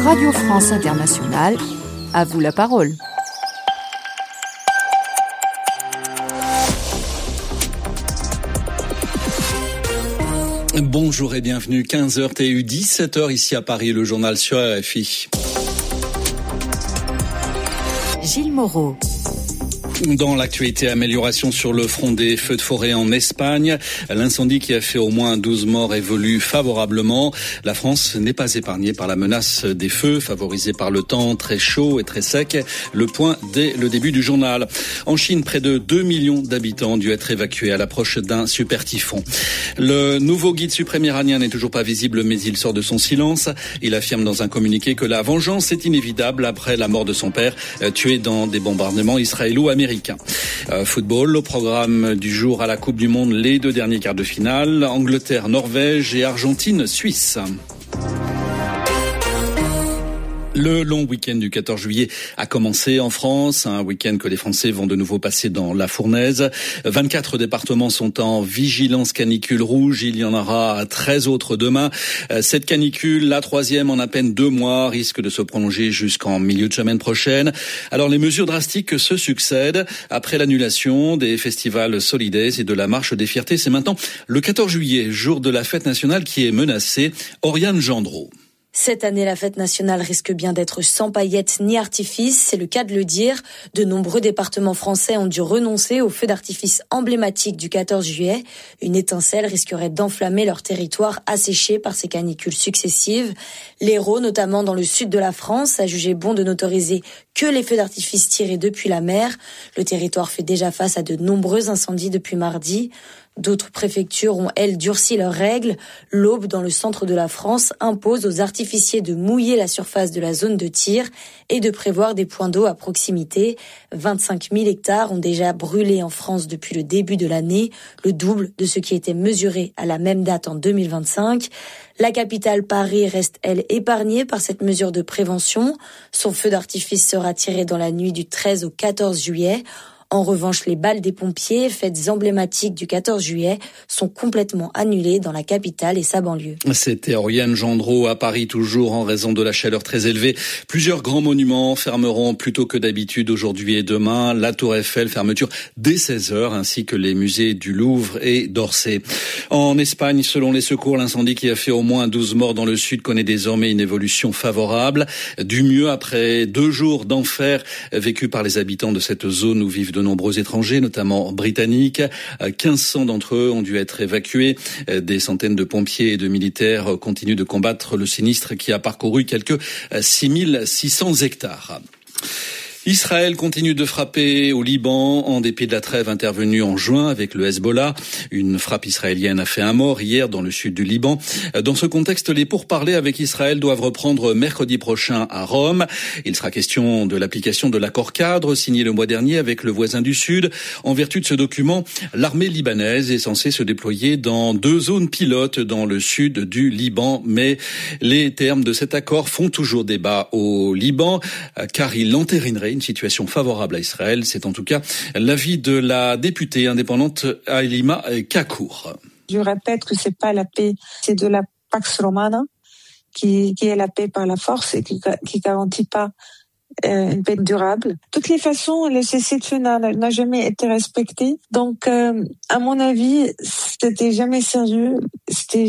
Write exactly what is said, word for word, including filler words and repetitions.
Radio France Internationale, à vous la parole. Bonjour et bienvenue, quinze heures T U, dix-sept heures ici à Paris, le journal sur R F I. Gilles Moreau. Dans l'actualité, amélioration sur le front des feux de forêt en Espagne. L'incendie qui a fait au moins douze morts évolue favorablement. La France n'est pas épargnée par la menace des feux, favorisée par le temps très chaud et très sec. Le point dès le début du journal. En Chine, près de deux millions d'habitants ont dû être évacués à l'approche d'un super typhon. Le nouveau guide suprême iranien n'est toujours pas visible, mais il sort de son silence. Il affirme dans un communiqué que la vengeance est inévitable après la mort de son père, tué dans des bombardements israélo-américains. Euh, football, au programme du jour à la Coupe du Monde, les deux derniers quarts de finale, Angleterre, Norvège et Argentine, Suisse. Le long week-end du quatorze juillet a commencé en France, un week-end que les Français vont de nouveau passer dans la fournaise. vingt-quatre départements sont en vigilance canicule rouge, il y en aura treize autres demain. Cette canicule, la troisième en à peine deux mois, risque de se prolonger jusqu'en milieu de semaine prochaine. Alors les mesures drastiques se succèdent après l'annulation des festivals Solidays et de la Marche des Fiertés. C'est maintenant le quatorze juillet, jour de la fête nationale qui est menacée. Oriane Gendreau. Cette année, la fête nationale risque bien d'être sans paillettes ni artifices, c'est le cas de le dire. De nombreux départements français ont dû renoncer au feu d'artifice emblématique du quatorze juillet. Une étincelle risquerait d'enflammer leur territoire asséché par ces canicules successives. L'Hérault, notamment dans le sud de la France, a jugé bon de n'autoriser que les feux d'artifice tirés depuis la mer. Le territoire fait déjà face à de nombreux incendies depuis mardi. D'autres préfectures ont, elles, durci leurs règles. L'Aube, dans le centre de la France, impose aux artificiers de mouiller la surface de la zone de tir et de prévoir des points d'eau à proximité. vingt-cinq mille hectares ont déjà brûlé en France depuis le début de l'année, le double de ce qui était mesuré à la même date en deux mille vingt-cinq. La capitale, Paris, reste, elle, épargnée par cette mesure de prévention. Son feu d'artifice sera tiré dans la nuit du treize au quatorze juillet. En revanche, les balles des pompiers, fêtes emblématiques du quatorze juillet, sont complètement annulées dans la capitale et sa banlieue. C'était Oriane Gendreau à Paris, toujours en raison de la chaleur très élevée. Plusieurs grands monuments fermeront plus tôt que d'habitude aujourd'hui et demain. La Tour Eiffel, fermeture dès seize heures, ainsi que les musées du Louvre et d'Orsay. En Espagne, selon les secours, l'incendie qui a fait au moins douze morts dans le sud connaît désormais une évolution favorable. Du mieux après deux jours d'enfer vécus par les habitants de cette zone où vivent de nombreux étrangers, notamment britanniques. quinze cents d'entre eux ont dû être évacués. Des centaines de pompiers et de militaires continuent de combattre le sinistre qui a parcouru quelques six mille six cents hectares. Israël continue de frapper au Liban en dépit de la trêve intervenue en juin avec le Hezbollah. Une frappe israélienne a fait un mort hier dans le sud du Liban. Dans ce contexte, les pourparlers avec Israël doivent reprendre mercredi prochain à Rome. Il sera question de l'application de l'accord cadre signé le mois dernier avec le voisin du Sud. En vertu de ce document, l'armée libanaise est censée se déployer dans deux zones pilotes dans le sud du Liban. Mais les termes de cet accord font toujours débat au Liban car il entérinerait une situation favorable à Israël. C'est en tout cas l'avis de la députée indépendante Halima Kakour. Je répète que c'est pas la paix, c'est de la Pax Romana qui, qui est la paix par la force et qui, qui garantit pas euh, une paix durable. De toutes les façons, le cessez-le-feu n'a, n'a jamais été respecté. Donc, euh, à mon avis, c'était jamais sérieux. C'était